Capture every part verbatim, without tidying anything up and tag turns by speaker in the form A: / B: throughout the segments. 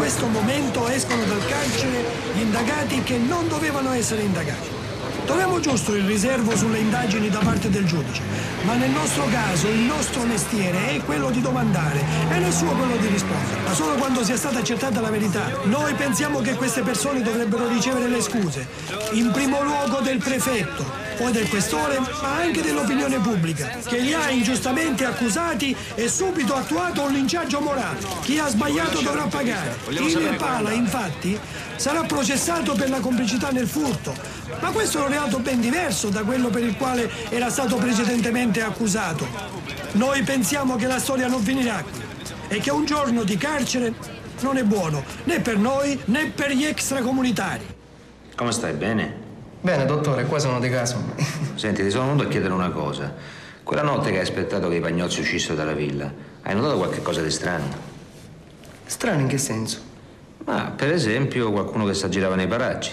A: questo momento escono dal carcere gli indagati che non dovevano essere indagati. Troviamo giusto il riservo sulle indagini da parte del giudice, ma nel nostro caso il nostro mestiere è quello di domandare e non suo quello di rispondere, ma solo quando sia stata accertata la verità. Noi pensiamo che queste persone dovrebbero ricevere le scuse, in primo luogo del prefetto, poi del questore, ma anche dell'opinione pubblica, che li ha ingiustamente accusati e subito attuato un linciaggio morale. Chi ha sbagliato dovrà pagare. Il Pala, infatti, sarà processato per la complicità nel furto, ma questo è un reato ben diverso da quello per il quale era stato precedentemente accusato. Noi pensiamo che la storia non finirà qui e che un giorno di carcere non è buono né per noi né per gli extracomunitari.
B: Come stai, bene?
C: Bene, dottore, qua sono di casa.
B: Senti, ti sono venuto a chiedere una cosa. Quella notte che hai aspettato che i Pagnozzi uscissero dalla villa, hai notato qualche cosa di strano?
C: Strano in che senso?
B: Ma, per esempio, qualcuno che s'aggirava nei paraggi.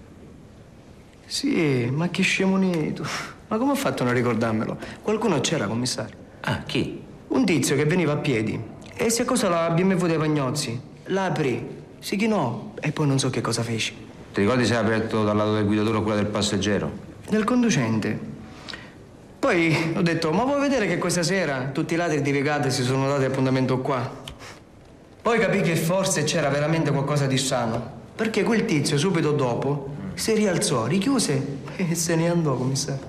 C: Sì, ma che scemonito. Ma come ho fatto a non ricordarmelo? Qualcuno c'era, commissario.
B: Ah, chi?
C: Un tizio che veniva a piedi e si accosta alla B M W dei Pagnozzi. La aprì, si chinò e poi non so che cosa fece.
B: Ti ricordi se hai aperto dal lato del guidatore o quella del passeggero?
C: Del conducente. Poi ho detto, ma vuoi vedere che questa sera tutti i ladri di Vigate si sono dati appuntamento qua? Poi capì che forse c'era veramente qualcosa di strano, perché quel tizio subito dopo si rialzò, richiuse e se ne andò, commissario.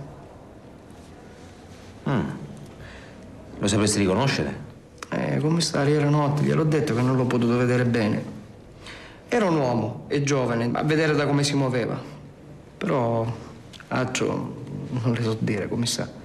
B: Mm. Lo sapresti riconoscere?
C: Eh, commissario, era notte, gliel'ho detto che non l'ho potuto vedere bene. Era un uomo, e giovane, a vedere da come si muoveva. Però, altro non le so dire, commissario.